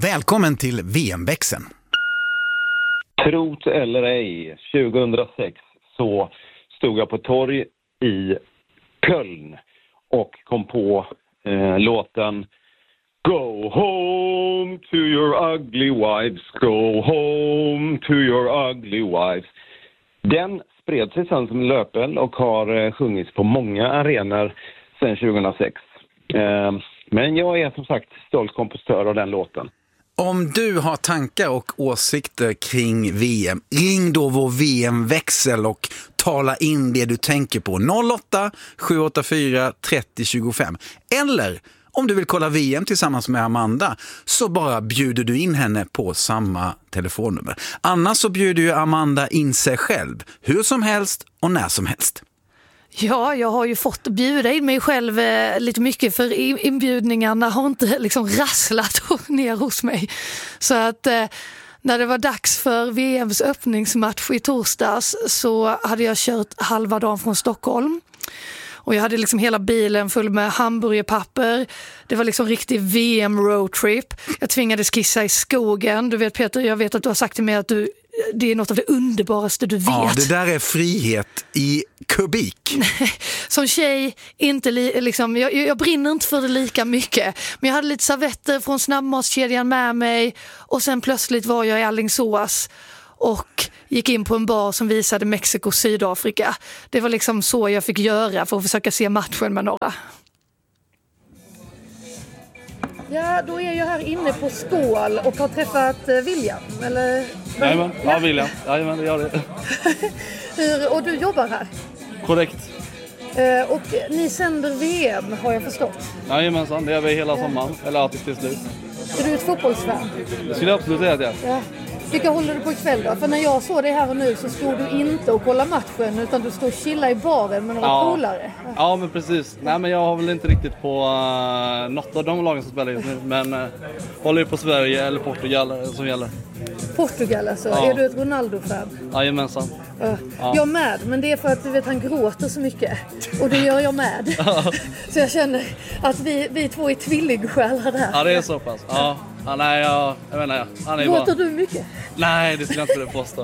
Välkommen till VM-växeln. Trot eller ej, 2006 så stod jag på torg i Köln och kom på låten Go home to your ugly wives, go home to your ugly wives. Den spred sig sedan som löpeld och har sjungits på många arenor sedan 2006. Men jag är som sagt stolt kompositör av den låten. Om du har tankar och åsikter kring VM, ring då vår VM-växel och tala in det du tänker på. 08-784-3025. Eller om du vill kolla VM tillsammans med Amanda så bara bjuder du in henne på samma telefonnummer. Annars så bjuder ju Amanda in sig själv, hur som helst och när som helst. Ja, jag har ju fått bjuda in mig själv lite mycket för inbjudningarna har inte liksom rasslat ner hos mig. Så att när det var dags för VMs öppningsmatch i torsdags så hade jag kört halva dagen från Stockholm. Och jag hade liksom hela bilen full med hamburgerpapper. Det var liksom riktig VM-roadtrip. Jag tvingades kissa i skogen. Du vet Peter, jag vet att du har sagt till mig att det är något av det underbaraste du vet. Ja, det där är frihet i kubik. Som tjej, inte liksom, jag brinner inte för det lika mycket. Men jag hade lite servetter från snabbmatskedjan med mig. Och sen plötsligt var jag i Alingsås och gick in på en bar som visade Mexiko och Sydafrika. Det var liksom så jag fick göra för att försöka se matchen med några. Ja, då är jag här inne på Skål och har träffat William, eller? Jajamän, ja William. Jajamän, det gör det. Och du jobbar här? Korrekt. Och ni sänder VM, har jag förstått. Jajamensan, det gör vi hela sommaren, eller alltid till slut. Är du ett fotbollsfan? Det skulle jag absolut säga att jag är. Ja. Vilka håller du på ikväll då? För när jag såg dig här och nu så stod du inte och kollade matchen utan du stod och chillade i baren med några polare. Ja, men precis. Nej, men jag har väl inte riktigt på något av de lagen som spelar just nu. Men håller ju på Sverige eller Portugal som gäller. Portugal alltså? Ja. Är du ett Ronaldo-fan? Jajamensan. Ja. Jag med, men det är för att du vet han gråter så mycket. Och det gör jag med. Så jag känner att vi två är tvillingsjälar där. Ja, det är så pass. Ja. Ja, nej, jag menar, han är gråter du mycket? Nej, det skulle jag inte vilja påstå.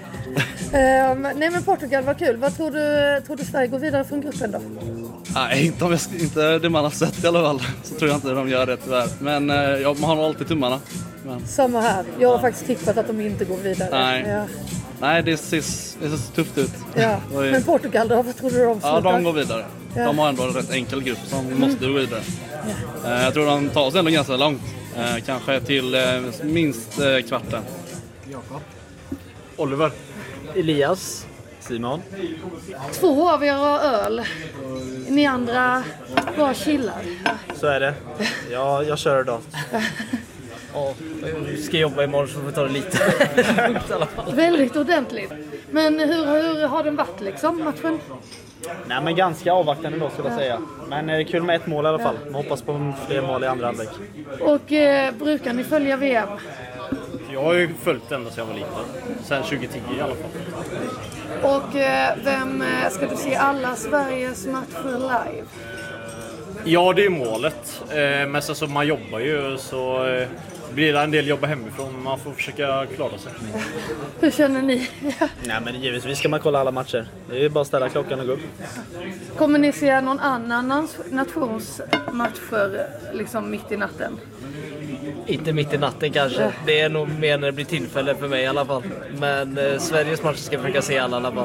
Nej, men Portugal var kul. Vad tror du Sverige går vidare från gruppen då? Nej, inte det man har sett i alla fall. Så tror jag inte de gör det tyvärr. Men man har nog alltid tummarna. Men. Samma här. Jag har faktiskt tippat att de inte går vidare. Nej, ja. Nej det ser tufft ut. Ja. Men Portugal då? Vad tror du de slutar? Ja, de går vidare. Ja. De har ändå en rätt enkel grupp som måste gå vidare. Ja. Jag tror de tar sig ändå ganska långt. Kanske till minst kvarten. Jakob. Oliver. Elias. Simon. 2 av er har öl. Ni andra bara chillar. Så är det. Jag kör idag. Ja, jag ska jobba imorgon så får vi ta det lite. Väldigt ordentligt. Men hur har den varit liksom, matchen? Nej, men ganska avvaktande då skulle jag säga. Men kul med 1 mål i alla fall. Man hoppas på fler mål i andra halvlek. Och brukar ni följa VM? Jag har ju följt den ända sedan jag var liten. Sen 2010 i alla fall. Och vem ska du se alla Sveriges matcher live? Ja, det är målet. Men så man jobbar ju så blir det en del jobba hemifrån. Man får försöka klara sig. Hur känner ni? Nej, men givetvis ska man kolla alla matcher. Det är bara att ställa klockan och gå upp. Kommer ni se någon annan nationsmatcher liksom mitt i natten? Inte mitt i natten kanske. Det är nog mer när det blir tillfälle för mig i alla fall. Men Sveriges matcher ska jag försöka se alla i alla fall.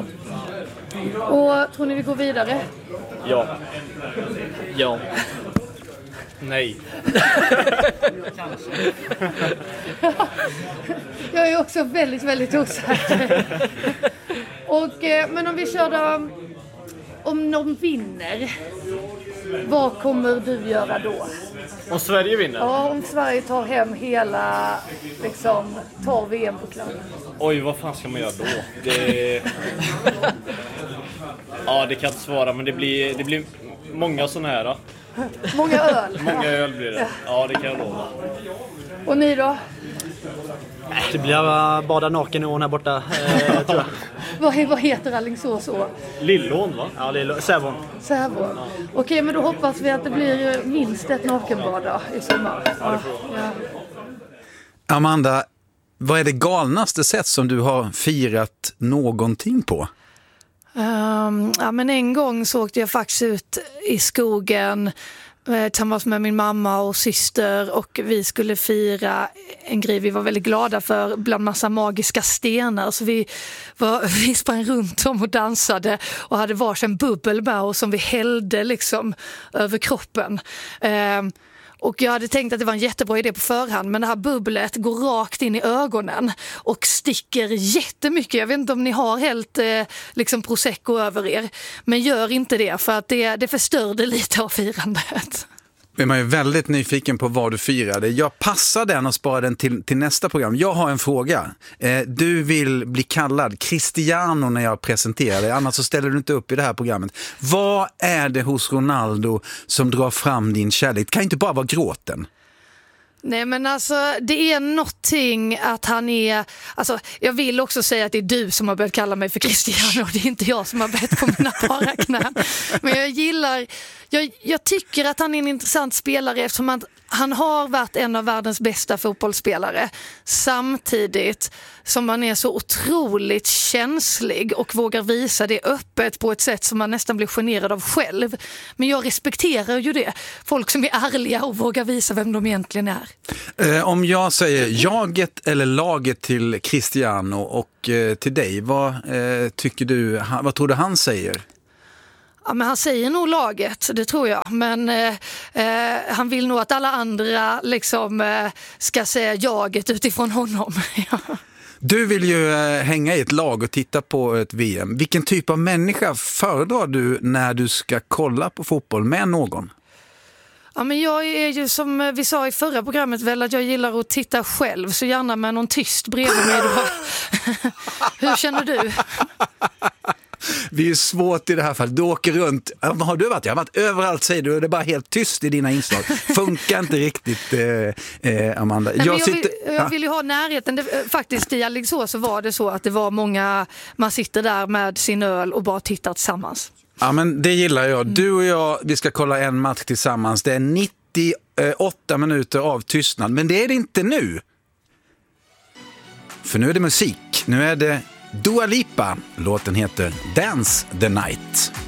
Och tror ni vi går vidare? Ja. Ja. Nej. Jag är också väldigt, väldigt osäker. Och, men om vi kör då, om någon vinner, vad kommer du göra då? Om Sverige vinner? Ja, om Sverige tar hem hela, liksom, tar VM-pokalen. Oj, vad fan ska man göra då? Ja, det kan jag inte svara, men det blir många sådana här. Då. Många öl? Många öl blir det. Ja, det kan jag lova. Och ni då? Det blir att bada naken i ån här borta, tror jag. Vad heter Alingsås å? Lillån, va? Ja, Sävån. Sävån. Ja. Okej, men då hoppas vi att det blir minst ett nakenbad i sommar. Ja, det får. Ja. Amanda, vad är det galnaste sätt som du har firat någonting på? Ja, men en gång så åkte jag faktiskt ut i skogen tillsammans med min mamma och syster, och vi skulle fira en grej vi var väldigt glada för bland massa magiska stenar. Så vi sprang runt om och dansade och hade varsin bubbel med oss som vi hällde liksom över kroppen. Och jag hade tänkt att det var en jättebra idé på förhand, men det här bubblet går rakt in i ögonen och sticker jättemycket. Jag vet inte om ni har helt liksom prosecco över er, men gör inte det, för att det förstörde lite av firandet. Är man ju väldigt nyfiken på vad du firade. Jag passar den och sparar den till nästa program. Jag har en fråga. Du vill bli kallad Cristiano när jag presenterar dig, annars så ställer du inte upp i det här programmet. Vad är det hos Ronaldo som drar fram din kärlek? Det kan inte bara vara gråten. Nej, men alltså det är någonting att han är, alltså jag vill också säga att det är du som har börjat kalla mig för Cristiano och det är inte jag som har bett på mina bara knän. Men jag tycker att han är en intressant spelare eftersom han har varit en av världens bästa fotbollsspelare, samtidigt som han är så otroligt känslig och vågar visa det öppet på ett sätt som man nästan blir generad av själv. Men jag respekterar ju det. Folk som är ärliga och vågar visa vem de egentligen är. Om jag säger jaget eller laget till Cristiano och till dig, vad tror du han säger? Ja, men han säger nog laget, det tror jag. Men han vill nog att alla andra liksom, ska säga jaget utifrån honom. Ja. Du vill ju hänga i ett lag och titta på ett VM. Vilken typ av människa föredrar du när du ska kolla på fotboll med någon? Ja, men jag är ju som vi sa i förra programmet väl att jag gillar att titta själv, så gärna med någon tyst bredvid mig då. Hur känner du? Det är svårt i det här fallet. Du åker runt. Har du varit? Jag har varit överallt, säger du. Det är bara helt tyst i dina inslag. Funkar inte riktigt, Amanda. Jag vill ju ha närheten. Faktiskt i Alingsås så var det så att det var många, man sitter där med sin öl och bara tittar tillsammans. Ja, men det gillar jag. Du och jag, vi ska kolla en match tillsammans. Det är 98 minuter av tystnad. Men det är det inte nu. För nu är det musik. Nu är det Dua Lipa. Låten heter Dance the Night.